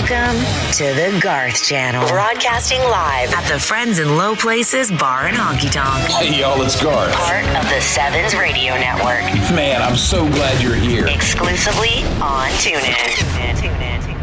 Welcome to the Garth Channel. Broadcasting live at the Friends in Low Places Bar and Honky Tonk. Hey, y'all, it's Garth. Part of the Sevens Radio Network. Man, I'm so glad you're here. Exclusively on TuneIn.